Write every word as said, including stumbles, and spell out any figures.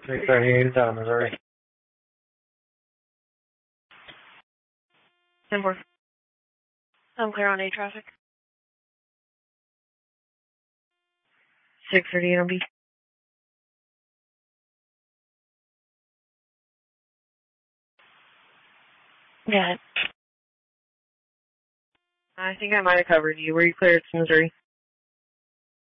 six thirty-eight out of Missouri. ten four. I'm clear on A traffic. six thirty-eight on B. Got it. I think I might have covered you. Were you clear? It's Missouri.